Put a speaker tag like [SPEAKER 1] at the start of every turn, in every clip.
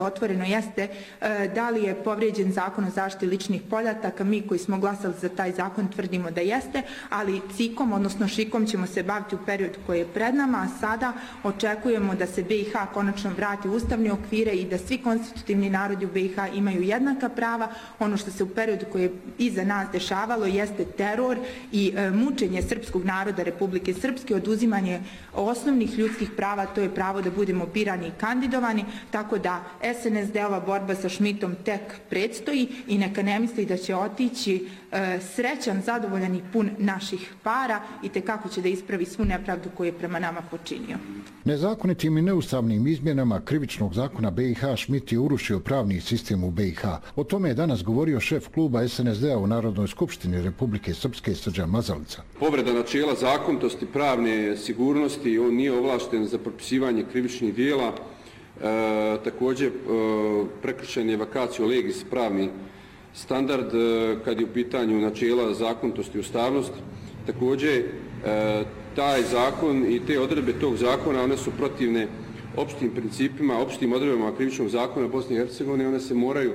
[SPEAKER 1] otvoreno jeste da li je povrijeđen zakon o zaštiti ličnih podataka. Mi koji smo glasali za taj zakon tvrdimo da jeste, ali cikom, odnosno šikom ćemo se baviti u periodu koji je pred nama, a sada očekujemo da se BiH konačno vrati u ustavne okvire i da svi konstitutivni narodi u BiH imaju jednaka prava. Ono što se u periodu koji je iza nas dešavalo jeste teror i mučenje srpskog naroda Republike Srpske, oduzimanje osnovnih ljudskih prava, to je pravo da budemo birani i kandidovani, tako da SNSD-ova borba sa Šmitom tek predstoji i neka ne misli da će otići srećan, zadovoljan i pun naših para i tekako će da ispravi svu nepravdu koju je prema nama počinio.
[SPEAKER 2] Nezakonitim i neustavnim izmjenama krivičnog zakona BiH Šmit je urušio pravni sistem u BiH. O tome je danas govorio šef kluba SNSD-a u Narodnoj skupštini Republike Srpske Srđan Mazalica.
[SPEAKER 3] Povreda načela zakonitosti, pravne sigurnosti, on nije ovlašten za propisivanje krivičnih dijela. Također prekršen je vacatio legis pravni standard kad je u pitanju načela zakonitosti i ustavnosti. Također taj zakon i te odredbe tog zakona, one su protivne opštim principima, opštim odredbama krivičnog zakona Bosne i Hercegovine. One se moraju,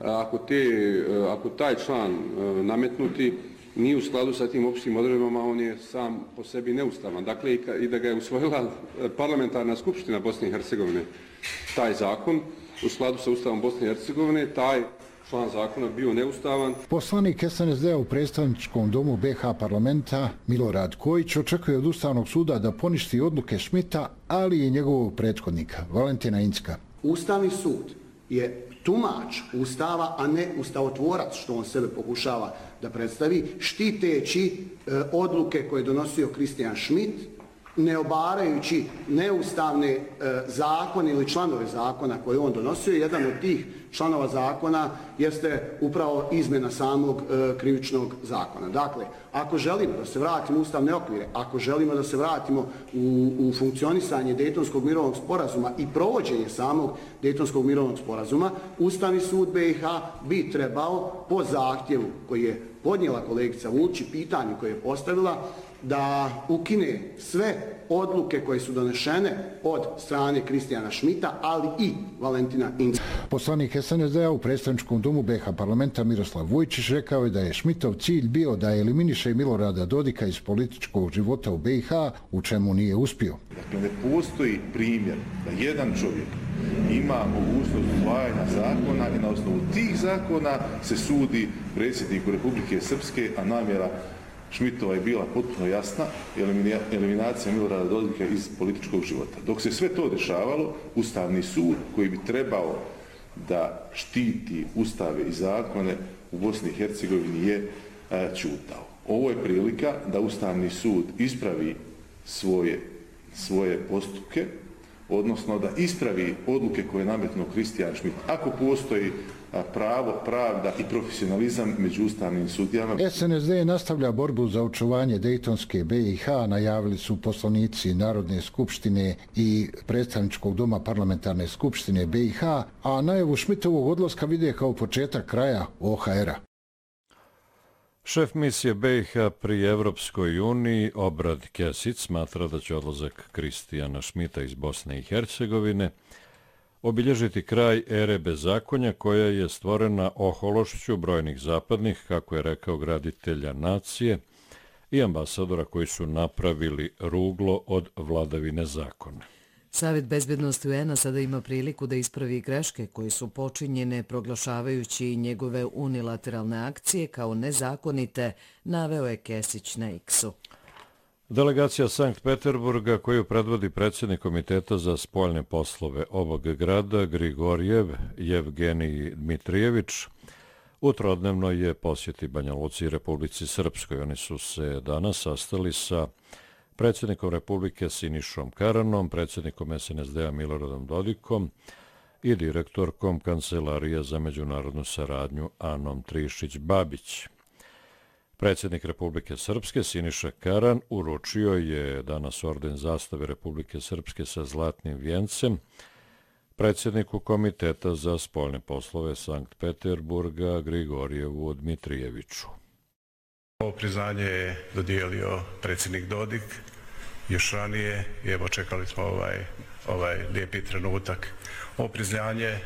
[SPEAKER 3] ako taj član nametnuti nije u skladu sa tim opštim odredbama, on je sam po sebi neustavan. Dakle, i da ga je usvojila parlamentarna skupština Bosne i Hercegovine, taj zakon u skladu sa Ustavom Bosne i Hercegovine, taj član zakona bio neustavan.
[SPEAKER 2] Poslanik SNSD-a u predstavničkom domu BiH parlamenta Milorad Kojić očekuje od Ustavnog suda da poništi odluke Šmita, ali i njegovog prethodnika, Valentina Incka.
[SPEAKER 4] Ustavni sud je tumač Ustava, a ne ustavotvorac, što on sebe pokušava da predstavi, štiteći odluke koje je donosio Kristijan Šmit, ne obarajući neustavne zakone ili članove zakona koje on donosio. Jedan od tih članova zakona jeste upravo izmjena samog krivičnog zakona. Dakle, ako želimo da se vratimo u ustavne okvire, ako želimo da se vratimo u funkcionisanje Dejtonskog mirovnog sporazuma i provođenje samog Dejtonskog mirovnog sporazuma, Ustavni sud BiH bi trebao po zahtjevu koji je podnijela kolegica Vulić, pitanju koje je postavila, da ukine sve odluke koje su donešene od strane Kristijana Šmita, ali i Valentina Incka.
[SPEAKER 2] Poslanik SNSD-a u predstavničkom domu BiH parlamenta Miroslav Vujčić rekao je da je Šmitov cilj bio da eliminiše Milorada Dodika iz političkog života u BiH, u čemu nije uspio.
[SPEAKER 5] Dakle, ne postoji primjer da jedan čovjek ima mogućnost usvajanja zakona i na osnovu tih zakona se sudi predsjedniku Republike Srpske, a namjera Šmitova je bila potpuno jasna, eliminacija Milorada Dodika iz političkog života. Dok se sve to dešavalo, Ustavni sud, koji bi trebao da štiti ustave i zakone u Bosni i Hercegovini, je ćutao. Ovo je prilika da Ustavni sud ispravi svoje postupke, odnosno da ispravi odluke koje je nametnuo Kristijan Šmit. Ako postoji pravo, pravda i profesionalizam među ustavnim sudijama.
[SPEAKER 2] SNSD nastavlja borbu za očuvanje Dejtonske BiH, najavili su poslanici Narodne skupštine i predstavničkog doma parlamentarne skupštine BiH, a najavu Šmitovog odlaska vide kao početak kraja OHR-a.
[SPEAKER 6] Šef misije BiH pri Evropskoj uniji Obrad Kesić smatra da će odlazak Kristijana Šmita iz Bosne i Hercegovine obilježiti kraj ere bezakonja koja je stvorena ohološću brojnih zapadnih, kako je rekao, graditelja nacije i ambasadora koji su napravili ruglo od vladavine zakona.
[SPEAKER 7] Savet bezbednosti UN-a sada ima priliku da ispravi greške koje su počinjene proglašavajući njegove unilateralne akcije kao nezakonite, naveo je Kesić na X-u.
[SPEAKER 6] Delegacija Sankt Peterburga, koju predvodi predsjednik Komiteta za spoljne poslove ovog grada, Grigorjev Jevgenij Dmitrijević, u trodnevnoj je posjeti Banja Luci i Republici Srpskoj. Oni su se danas sastali sa predsjednikom Republike Sinišom Karanom, predsjednikom SNSD-a Miloradom Dodikom i direktorkom Kancelarije za međunarodnu saradnju Anom Trišić-Babić. Predsjednik Republike Srpske Siniša Karan uručio je danas orden zastave Republike Srpske sa zlatnim vijencem predsjedniku Komiteta za spoljne poslove Sankt Peterburga Grigorjevu Dmitrijeviću.
[SPEAKER 8] Ovo priznanje je dodijelio predsjednik Dodik još ranije i evo čekali smo ovaj lijepi trenutak. Ovo priznanje